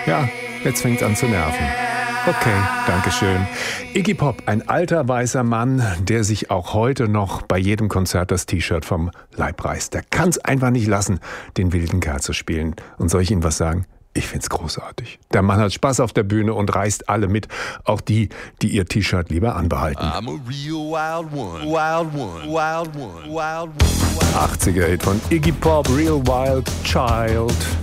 Ja, jetzt fängt's an zu nerven. Okay, dankeschön. Iggy Pop, ein alter weißer Mann, der sich auch heute noch bei jedem Konzert das T-Shirt vom Leib reißt. Der kann's einfach nicht lassen, den wilden Kerl zu spielen. Und soll ich Ihnen was sagen? Ich find's großartig. Der Mann hat Spaß auf der Bühne und reißt alle mit. Auch die, die ihr T-Shirt lieber anbehalten. I'm a real wild one. Wild one. Wild one. Wild one. 80er Hit von Iggy Pop, Real Wild Child.